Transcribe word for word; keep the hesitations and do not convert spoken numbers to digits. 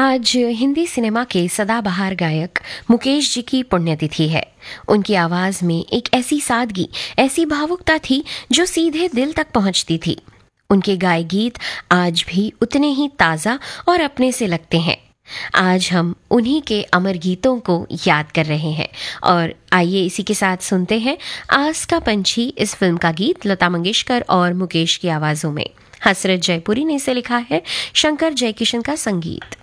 आज हिंदी सिनेमा के सदाबहार गायक मुकेश जी की पुण्यतिथि है। उनकी आवाज में एक ऐसी सादगी, ऐसी भावुकता थी जो सीधे दिल तक पहुंचती थी। उनके गाए गीत आज भी उतने ही ताजा और अपने से लगते हैं। आज हम उन्हीं के अमर गीतों को याद कर रहे हैं और आइए इसी के साथ सुनते हैं आस का पंछी इस फिल्म का गीत लता मंगेशकर और मुकेश की आवाजों में। हसरत जयपुरी ने इसे लिखा है, शंकर जयकिशन का संगीत।